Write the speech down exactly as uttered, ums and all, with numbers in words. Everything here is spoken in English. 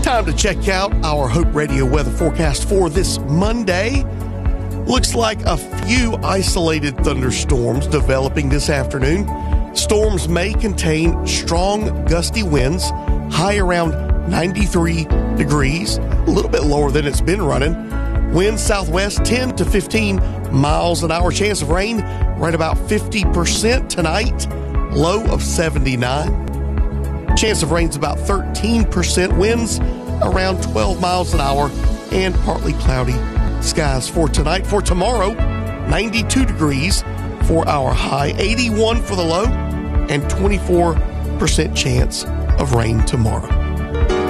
Time to check out our Hope Radio weather forecast for this Monday. Looks like a few isolated thunderstorms developing this afternoon. Storms may contain strong gusty winds, high around ninety-three degrees, a little bit lower than it's been running. Winds southwest ten to fifteen miles an hour. Chance of rain right about fifty percent tonight, low of seventy-nine. Chance of rain's about thirteen percent. Winds around twelve miles an hour and partly cloudy skies for tonight. For tomorrow, ninety-two degrees for our high, eighty-one for the low, and twenty-four percent chance of rain tomorrow.